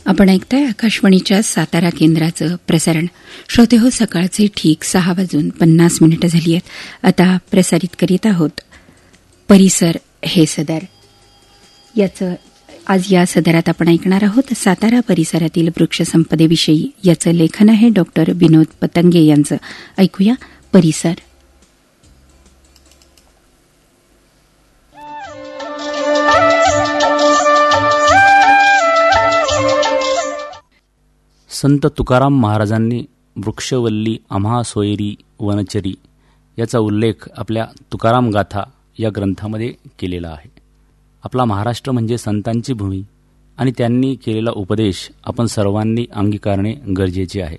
आपण ऐकताय आकाशवाणीच्या सातारा केंद्राचं प्रसारण. श्रोते हो, सकाळचे ठीक 6:50 झाली आहेत. आता प्रसारित करीत आहोत परिसर हे सदर. आज या सदरात आपण ऐकणार आहोत सातारा परिसरातील वृक्षसंपदेविषयी. याचं लेखन आहे डॉक्टर विनोद पतंगे यांचं. ऐकूया परिसर. संत तुकाराम महाराजांनी वृक्षवल्ली आम्हा सोयरी वनचरी याचा उल्लेख आपल्या तुकाराम गाथा या ग्रंथामध्ये केलेला आहे. आपला महाराष्ट्र म्हणजे संतांची भूमी आणि त्यांनी केलेला उपदेश आपण सर्वांनी अंगीकारणे गरजेचे आहे.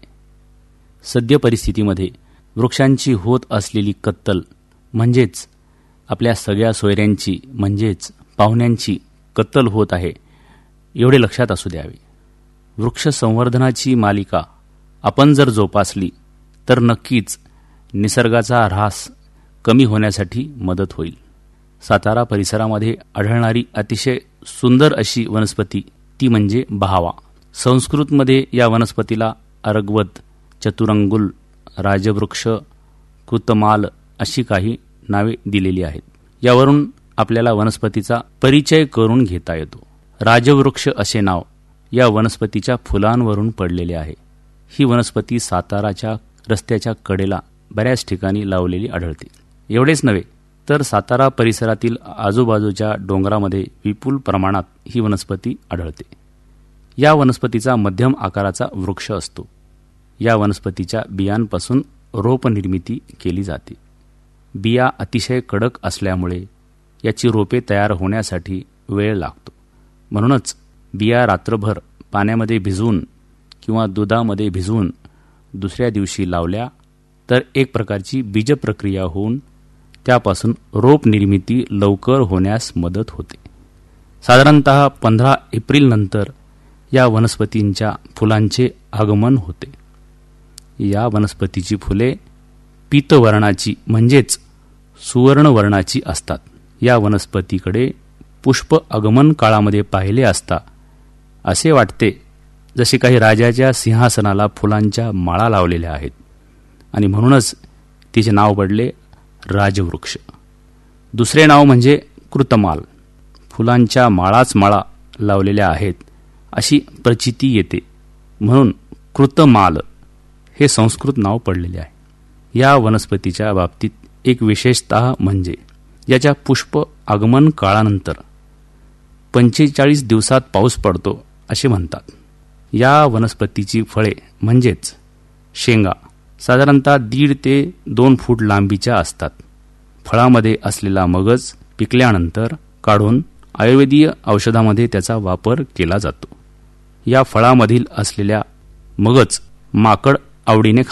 सद्य परिस्थितीमध्ये वृक्षांची होत असलेली कत्तल म्हणजेच आपल्या सगळ्या सोयऱ्यांची म्हणजेच पाहुण्यांची कत्तल होत आहे, एवढे लक्षात असू द्यावे. वृक्ष संवर्धनाची मालिका आपण जर जोपासली तर नक्कीच निसर्गाचा ऱ्हास कमी होण्यासाठी मदत होईल. सातारा परिसरामध्ये आढळणारी अतिशय सुंदर अशी वनस्पती ती म्हणजे बहावा. संस्कृतमध्ये या वनस्पतीला अरगवत, चतुरंगुल, राजवृक्ष, कृतमाल अशी काही नावे दिलेली आहेत. यावरून आपल्याला वनस्पतीचा परिचय करून घेता येतो. राजवृक्ष असे नाव या वनस्पतीच्या फुलांवरून पडलेले आहे. ही वनस्पती साताराच्या रस्त्याच्या कडेला बऱ्याच ठिकाणी लावलेली आढळते. एवढेच नव्हे तर सातारा परिसरातील आजूबाजूच्या डोंगरामध्ये विपुल प्रमाणात ही वनस्पती आढळते. या वनस्पतीचा मध्यम आकाराचा वृक्ष असतो. या वनस्पतीच्या बियांपासून रोप निर्मिती केली जाते. बिया अतिशय कडक असल्यामुळे याची रोपे तयार होण्यासाठी वेळ लागतो. म्हणूनच बिया रात्रभर पाण्यामध्ये भिजवून किंवा दुधामध्ये भिजवून दुसऱ्या दिवशी लावल्या तर एक प्रकारची बीजप्रक्रिया होऊन त्यापासून रोप निर्मिती लवकर होण्यास मदत होते. साधारणतः 15 एप्रिलनंतर या वनस्पतींच्या फुलांचे आगमन होते. या वनस्पतीची फुले पीतवर्णाची म्हणजेच सुवर्णवर्णाची असतात. या वनस्पतीकडे पुष्प आगमन काळामध्ये पाहिले असता असे वाटते जसे काही राजाच्या सिंहासनाला फुलांच्या माळा लावलेल्या आहेत आणि म्हणूनच तिचे नाव पडले राजवृक्ष. दुसरे नाव म्हणजे कृतमाल. फुलांच्या माळाच माळा लावलेल्या आहेत अशी प्रचिती येते म्हणून कृतमाल हे संस्कृत नाव पडलेले आहे. या वनस्पतीच्या बाबतीत एक विशेषतः म्हणजे याच्या पुष्प आगमन काळानंतर 45 दिवसात पाऊस पडतो असे म्हणतात. या वनस्पतीची फळे म्हणजेच शेंगा साधारणतः 1.5 ते 2 फूट लांबीच्या असतात. फळामध्ये असलेला मगज पिकल्यानंतर काढून आयुर्वेदीय औषधामध्ये त्याचा वापर केला जातो. या फळामधील असलेल्या मगज माकड आवडीने